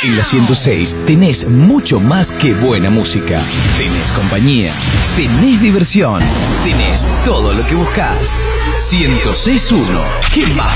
En la 106 tenés mucho más que buena música. Tenés compañía, tenés diversión, tenés todo lo que buscás. 106.1. ¿Qué más